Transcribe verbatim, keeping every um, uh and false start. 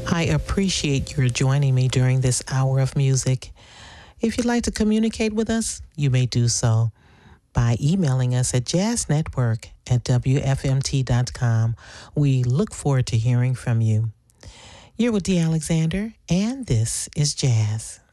I appreciate your joining me during this hour of music. If you'd like to communicate with us, you may do so by emailing us at jazznetwork at w f m t dot com. We look forward to hearing from you. You're with Dee Alexander, and this is Jazz.